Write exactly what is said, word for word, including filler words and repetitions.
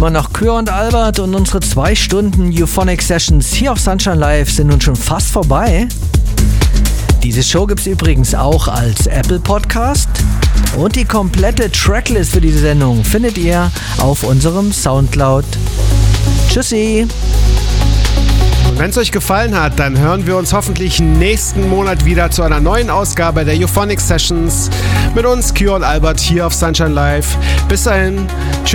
Immer noch Kür und Albert und unsere zwei Stunden Euphonic Sessions hier auf Sunshine Live sind nun schon fast vorbei. Diese Show gibt's übrigens auch als Apple Podcast und die komplette Tracklist für diese Sendung findet ihr auf unserem Soundcloud. Tschüssi! Und wenn es euch gefallen hat, dann hören wir uns hoffentlich nächsten Monat wieder zu einer neuen Ausgabe der Euphonic Sessions mit uns, Kür und Albert, hier auf Sunshine Live. Bis dahin, tschüss.